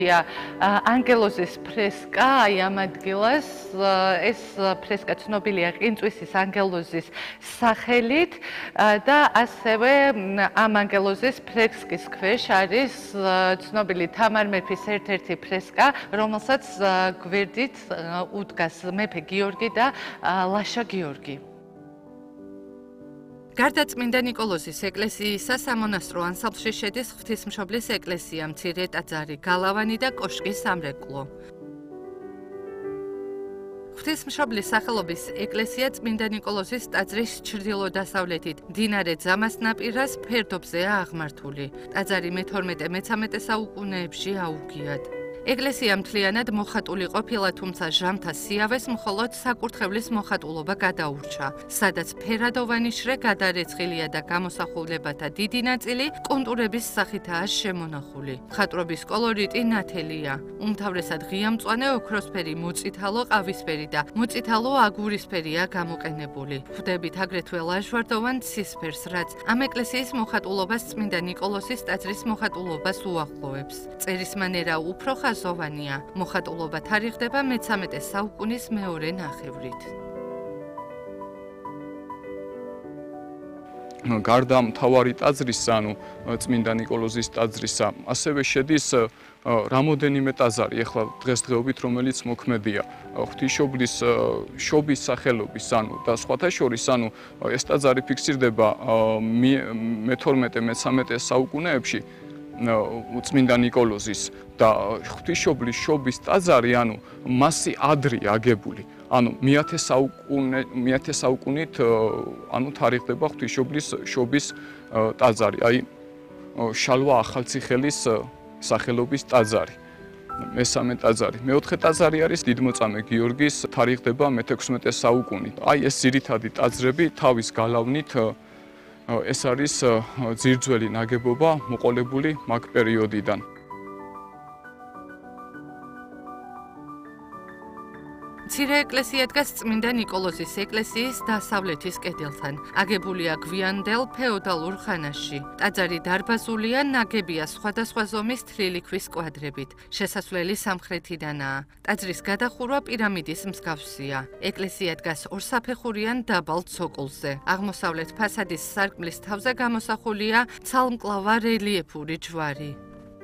ანგელოზის ფრესკა აი ამ ადგილას ეს ფრესკა ცნობილია ყინწვისის ანგელოზის სახელით და ასევე ამ ანგელოზის ფრესკის ქვეშ არის ცნობილი თამარ მეფის ერთ-ერთი ფრესკა, რომელსაც გვერდით უდგას მეფე გიორგი და ლაშა გიორგი. გარდა წმინდა ნიკოლოზის ეკლესიისა სამონასტრო ანსამბლში შედის ღვთისმშობლის ეკლესია, მცირე ტაძარი, გალავანი და კოშკის სამრეკლო. ღვთისმშობლის სახელობის ეკლესია წმინდა ნიკოლოზის ტაძრის ჩრდილო-დასავლეთით, მდინარე ძამას ნაპირას ფერდობზეა აღმართული. ტაძარი მე-12-13 საუკუნეებში აუგიათ. ეკლესია მთლიანად მოხატული ყოფილა, თუმცა ჟამთა სიავეს მხოლოდ საკურთხევლის მოხატულობა გადაურჩა, სადაც ფერადოვანი შრე გადარეცხილია და გამოსახულებათა დიდი ნაწილი კონტურების სახითაა შემონახული. მხატვრობის კოლორიტი ნათელია, უმთავრესად ღია-მწვანე ოქროსფერი, მოწითალო ყავისფერი და მოწითალო აგურისფერია გამოყენებული. ხვდებით აგრეთვე ლაჟვარდოვან ცისფერს, რაც ამ ეკლესიის მოხატულობას წმინდა ნიკოლოზის ტაძრის მოხატულობას უახლოვებს. წერის მანერა უფრო ხაზოვანია. მოხატულობა თარიღდება მე-13 საუკუნის მეორე ნახევრით. გარდა მთავარი ტაძრის, ანუ წმინდა ნიკოლოზის ტაძრისა, ასევე შედის რამოდენიმე ტაძარი, ახლა დღესდღეობით, რომელიც მოქმედია ღვთისმშობლის შობის სახელობის, ანუ და სხვათა შორის, ანუ ეს ტაძარი ფიქსირდება მე-12-მე-13 საუკუნეებში წმინდა ნიკოლოზის და ღვთისმშობლის შობის ტაძარი, ანუ მასი ადრე აგებული. ანუ მე-10 საუკუნით ანუ თარიღდება ღვთისმშობლის შობის ტაძარი, აი შალვა ახალციხელის სახელობის ტაძარი. მესამე ტაძარი. მეოთხე ტაძარი არის დიდმოწამე გიორგის, თარიღდება მე-16 საუკუნით. აი ეს ძირითადი ტაძრები თავის გალავნით ეს არის ძირძველი ნაგებობა მოყოლებული მაგ პერიოდიდან. მცირე ეკლესია დგას წმინდა ნიკოლოზის ეკლესიის დასავლეთის კედელთან. აგებულია გვიანდელ ფეოდალურ ხანაში. ტაძარი დარბაზულია, ნაგებია სხვადასხვა ზომის თლილი ქვის კვადრებით. შესასვლელი სამხრეთიდანაა. ტაძრის გადახურვა პირამიდის მსგავსია. ეკლესია დგას ორსაფეხურიან დაბალ ცოკოლზე. აღმოსავლეთ ფასადის სარკმლის თავზე გამოსახულია ცალმკლავა რელიეფური ჯვარი.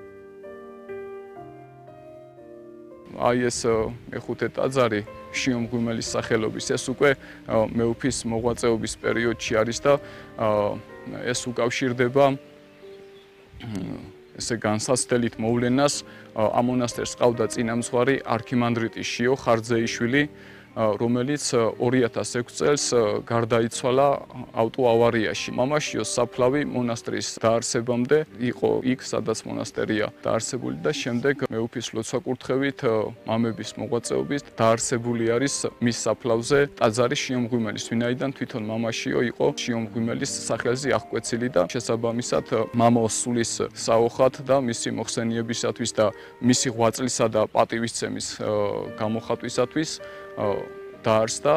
აი ეს მეხუთე ტაძარი შიომღვიმელის სახელობის, ეს უკვე მეუფის მოღვაწეობის პერიოდში არის და ეს უკავშირდება ესე განსაცდელით მოვლენას. ამ მონასტერს ყავდა წინამძღვარი არქიმანდრიტი შიო ხარძეიშვილი, რომელიც 2006 წელს გარდაიცვალა ავტოავარიაში. მამაშიოს საფლავი მონასტრის დაარსებამდე იყო იქ, სადაც მონასტერია დაარსებული და შემდეგ მეუფის ლოცვა-კურთხევით მამების მოღვაწეობით დაარსებული არის მის საფლავზე ტაძარი შიომღვიმელის, ვინაიდან თვითონ მამაშიო იყო შიომღვიმელის სახელზე აღკვეცილი და შესაბამისად მამაოს სულის საოხად და მისი მოხსენიებისათვის და მისი ღვაწლისა და პატივისცემის გამოხატვისათვის დაარსდა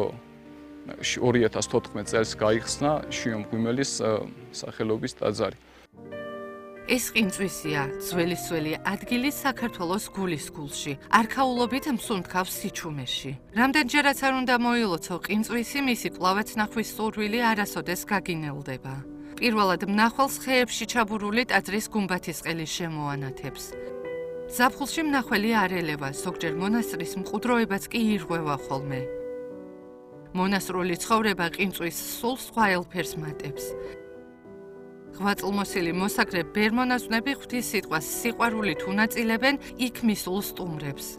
2014 წელს გაიხსნა შიომღვიმელის სახელობის ტაძარი. ეს ყინწვისია, ძველისველი ადგილი საქართველოს გულისგულში, არქაულობით მსუნთქავს სიჩუმეში. რამდენჯერაც არ უნდა მოილოცო ყინწვისი, მისი კვლავაც ნახვის სურვილი არასოდეს გაგინელდება. პირველად მნახველს ხეებში ჩაბურული ტაძრის გუმბათისყელი შემოანათებს. ზაფხულში მნახველი არ ელევა, ზოგჯერ მონასტრის მყუდროებაც კი ირღვევა ხოლმე. მონასტრული ცხოვრება ყინწვის სულ სხვა ელფერს მატებს. ღვაწლმოსილი მოსაგრე ბერმონაზვნები ღვთის სიტყვას სიყვარულით უნაწილებენ იქ მისულ სტუმრებს.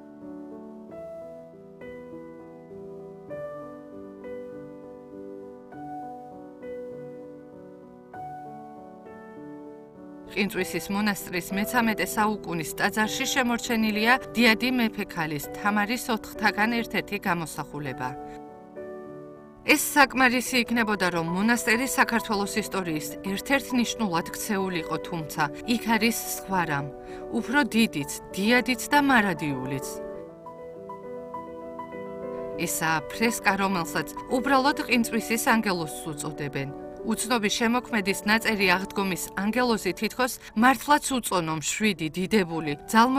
ყინწვისის მონასტრის მე-13 საუკუნის ტაძარში შემორჩენილია დიადი მეფე ქალის თამარის ოთხთაგან ერთ-ერთი გამოსახულება. ეს საკმარისი იქნებოდა, რომ მონასტერი საქართველოს ისტორიის ერთ-ერთ მნიშვნელოვან ქცეულიყო, თუმცა იქ არის სხვა რამ, უფრო დიდიც, დიადიც და მარადიულიც. ესაა ფრესკა, რომელსაც უბრალოდ ყინწვისის ანგელოზს უწოდებენ. უცნობი შემოქმედის ნაწერი აღდგომის ანგელოზი თითქოს მართლაც უწონო მშვიდი დიდებული